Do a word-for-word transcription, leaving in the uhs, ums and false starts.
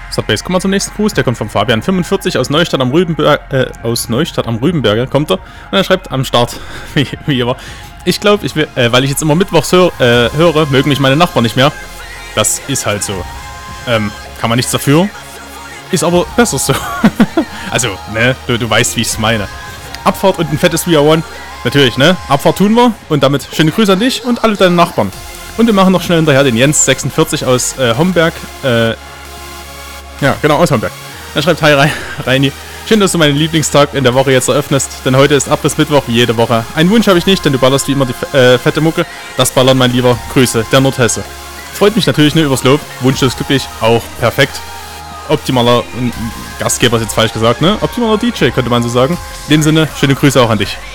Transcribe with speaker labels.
Speaker 1: Subbase, komm mal zum nächsten Gruß. Der kommt vom Fabian fünfundvierzig aus Neustadt am Rübenberg, äh, aus Neustadt am Rübenberger kommt er. Und er schreibt am Start, wie, wie immer. Ich glaube, ich will, äh, weil ich jetzt immer mittwochs hör, äh, höre, mögen mich meine Nachbarn nicht mehr. Das ist halt so. Ähm, kann man nichts dafür. Ist aber besser so. Also, ne, du, du weißt, wie ich es meine. Abfahrt und ein fettes We Are One. Natürlich, ne? Abfahrt tun wir. Und damit schöne Grüße an dich und alle deine Nachbarn. Und wir machen noch schnell hinterher den Jens sechsundvierzig aus äh, Homberg. Äh, ja, genau, aus Homberg. Er schreibt, hi Re Reini. Schön, dass du meinen Lieblingstag in der Woche jetzt eröffnest, denn heute ist Abrissmittwoch wie jede Woche. Einen Wunsch habe ich nicht, denn du ballerst wie immer die äh, fette Mucke. Das ballern, mein Lieber. Grüße, der Nordhesse. Freut mich natürlich nur übers Lob. Wunsch ist glücklich, auch perfekt. Optimaler äh, Gastgeber ist jetzt falsch gesagt, ne? Optimaler D J, könnte man so sagen. In dem Sinne, schöne Grüße auch an dich.